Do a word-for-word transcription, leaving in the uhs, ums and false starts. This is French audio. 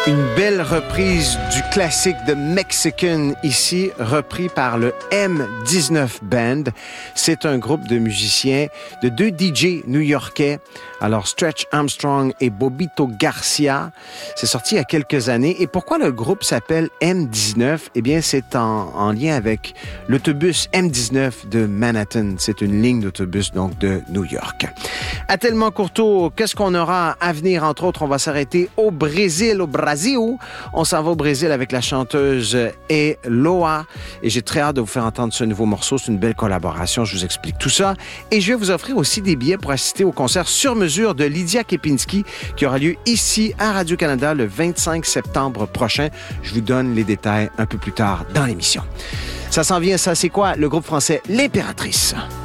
Une belle reprise du classique de Mexican ici, repris par le M dix-neuf Band. C'est un groupe de musiciens, de deux D J new-yorkais, alors Stretch Armstrong et Bobito Garcia. C'est sorti il y a quelques années. Et pourquoi le groupe s'appelle M dix-neuf? Eh bien, c'est en, en lien avec l'autobus M dix-neuf de Manhattan. C'est une ligne d'autobus, donc, de New York. À Tellement Courteau, qu'est-ce qu'on aura à venir? Entre autres, on va s'arrêter au Brésil, au Brasil. On s'en va au Brésil avec la chanteuse Eloa. Et j'ai très hâte de vous faire entendre ce nouveau morceau. C'est une belle collaboration. Je vous explique tout ça. Et je vais vous offrir aussi des billets pour assister au concert sur mesure de Lydia Kepinski qui aura lieu ici à Radio-Canada le vingt-cinq septembre prochain. Je vous donne les détails un peu plus tard dans l'émission. Ça s'en vient, ça, c'est quoi? Le groupe français L'Impératrice.